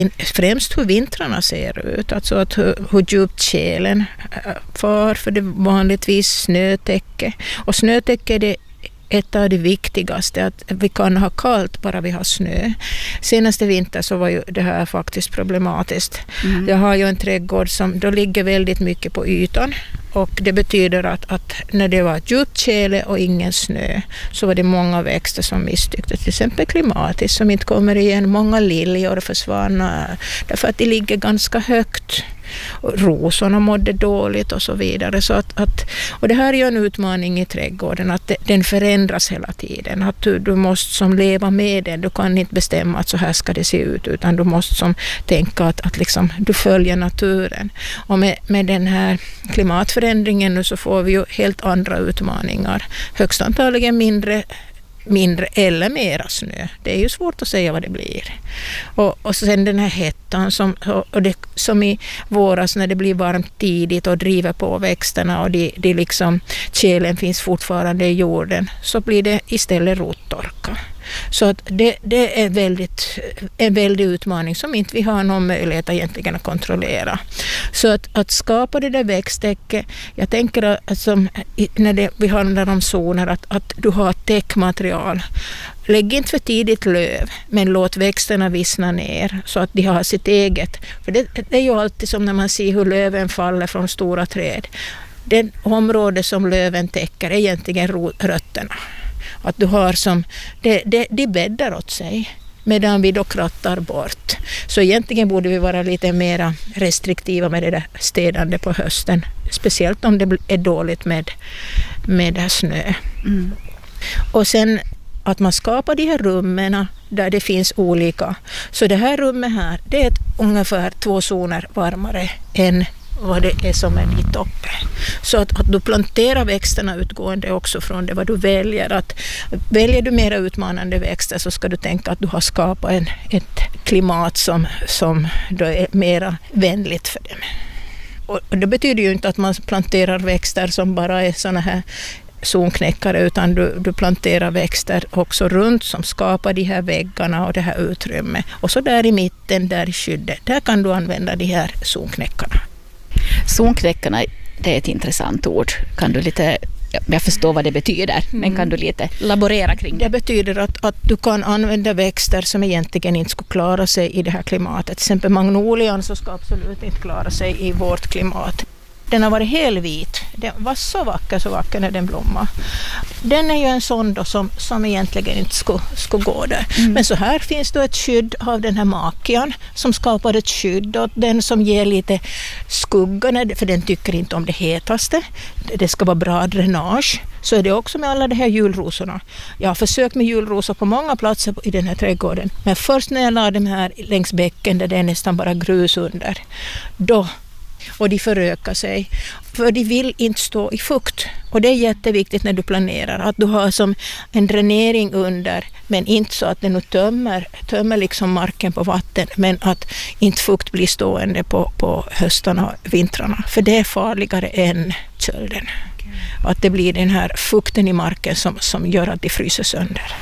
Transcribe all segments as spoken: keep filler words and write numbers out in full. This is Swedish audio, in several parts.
Främst hur vintrarna ser ut, alltså att hur, hur djupt tjälen far, för det vanligtvis snötäcke. Och snötäcke är det ett av det viktigaste, att vi kan ha kallt bara vi har snö. Senaste vinter så var ju det här faktiskt problematiskt. Mm. Jag har ju en trädgård som då ligger väldigt mycket på ytan, och det betyder att, att när det var djupt tjäle och ingen snö så var det många växter som misstyckte. Till exempel klimatis som inte kommer igen, många liljor försvann därför att de ligger ganska högt. Rosorna mådde dåligt och så vidare. Så att, att, och det här är ju en utmaning i trädgården, att det, den förändras hela tiden. Att du, du måste som leva med den. Du kan inte bestämma att så här ska det se ut, utan du måste som tänka att, att liksom, du följer naturen. Och med, med den här klimatförändringen nu så får vi ju helt andra utmaningar. Högst antagligen mindre mindre eller mera snö. Det är ju svårt att säga vad det blir. Och, och sen den här hettan som, och det, som i våras när det blir varmt tidigt och driver på växterna och det de liksom, tjälen finns fortfarande i jorden, så blir det istället rottorka. Så att det, det är väldigt, en väldig utmaning som inte vi har någon möjlighet egentligen att kontrollera. Så att, att skapa det där växttäcke, jag tänker att som, när det, vi handlar om zoner, att, att du har täckmaterial. Lägg inte för tidigt löv, men låt växterna vissna ner så att de har sitt eget. För det, det är ju alltid som när man ser hur löven faller från stora träd. Det område som löven täcker är egentligen rötterna. Att du har som, det, det, de bäddar åt sig medan vi då krattar bort. Så egentligen borde vi vara lite mer restriktiva med det där städande på hösten. Speciellt om det är dåligt med, med det här snö. Mm. Och sen att man skapar de här rummen där det finns olika. Så det här rummet här, det är ungefär två zoner varmare än vad det är som är dit uppe. Så att, att du planterar växterna utgående också från det vad du väljer. Att, väljer du mera utmanande växter så ska du tänka att du har skapat en, ett klimat som, som då är mera vänligt för dem. Och, och det betyder ju inte att man planterar växter som bara är såna här zonknäckare, utan du, du planterar växter också runt som skapar de här väggarna och det här utrymmet. Och så där i mitten, där i skyddet, där kan du använda de här zonknäckarna. Zonknäckarna, det är ett intressant ord. Kan du lite, jag förstår vad det betyder, mm. men kan du lite laborera kring det? Det betyder att, att du kan använda växter som egentligen inte skulle klara sig i det här klimatet. Till exempel magnolian så ska absolut inte klara sig i vårt klimat. Den har varit helvit. Den var så vacker, så vacker när den blommade. Den är ju en sån då som, som egentligen inte skulle, skulle gå där. Mm. Men så här finns det ett skydd av den här makian som skapar ett skydd åt den som ger lite skugga, för den tycker inte om det hetaste. Det ska vara bra dränage. Så är det också med alla de här julrosorna. Jag har försökt med julrosor på många platser i den här trädgården. Men först när jag la dem här längs bäcken där det är nästan bara grus under, då och de förökar sig. För de vill inte stå i fukt. Och det är jätteviktigt när du planerar. Att du har som en dränering under. Men inte så att den nu tömmer, tömmer liksom marken på vatten. Men att inte fukt blir stående på, på höstarna och vintrarna. För det är farligare än kölden. Okay. Att det blir den här fukten i marken som, som gör att de fryser sönder.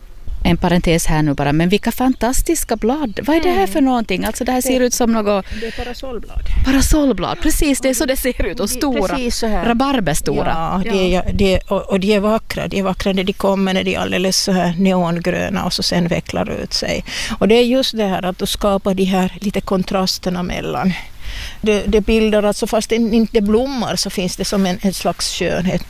En parentes här nu bara, men vilka fantastiska blad. Vad är det här för någonting? Alltså det här ser det, ut som något... Det är parasolblad. Parasolblad, precis, det är så det ser ut. Och stora, rabarberstora. Ja, det är, det är, och, och de är vackra. De är vackra när de kommer, när de är alldeles så här neongröna och så sen vecklar ut sig. Och det är just det här att du skapar de här lite kontrasterna mellan. Det, det bildar alltså, fast det inte blommar så finns det som en, en slags skönhet.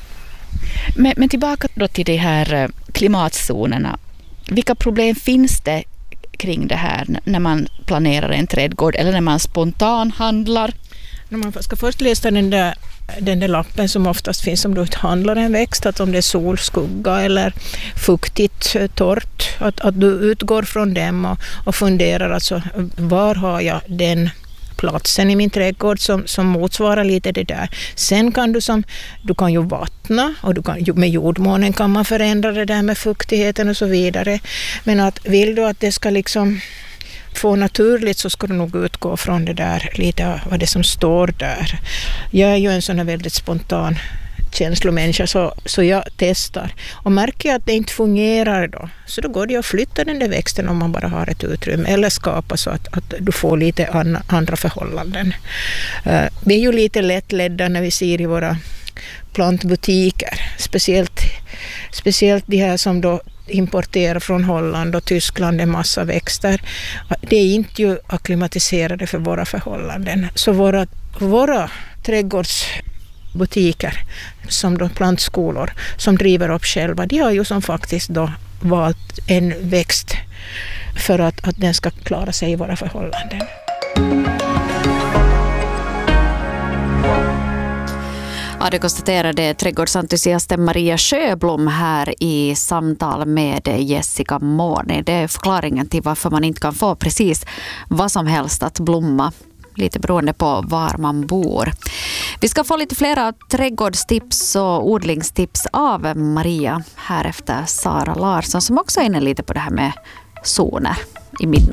Men, men tillbaka då till de här klimatzonerna. Vilka problem finns det kring det här när man planerar en trädgård eller när man spontan handlar? När man ska först läsa den där, den där lappen som oftast finns om du handlar en växt, att om det är sol, skugga eller fuktigt, torrt, att, att du utgår från dem och, och funderar alltså var har jag den platsen i min trädgård som, som motsvarar lite det där. Sen kan du som, du kan ju vattna och du kan, med jordmånen kan man förändra det där med fuktigheten och så vidare. Men att vill du att det ska liksom få naturligt så ska du nog utgå från det där lite vad det som står där. Jag är ju en sån här väldigt spontan känslomänniska, så, så jag testar. Och märker jag att det inte fungerar då, så då går det att flytta den där växten om man bara har ett utrymme, eller skapa så att, att du får lite an, andra förhållanden. Uh, vi är ju lite lättledda när vi ser i våra plantbutiker, speciellt, speciellt de här som då importerar från Holland och Tyskland en massa växter. Det är inte ju akklimatiserade för våra förhållanden. Så våra, våra trädgårdsbutiker, som då plantskolor som driver upp själva, de har ju som faktiskt då valt en växt för att, att den ska klara sig i våra förhållanden. Ja, det konstaterade trädgårdsentusiasten Maria Sjöblom här i samtal med Jessica Mårni. Det är förklaringen till varför man inte kan få precis vad som helst att blomma, lite beroende på var man bor. Vi ska få lite flera trädgårdstips och odlingstips av Maria här efter Sara Larsson, som också är inne lite på det här med zoner i midnatt.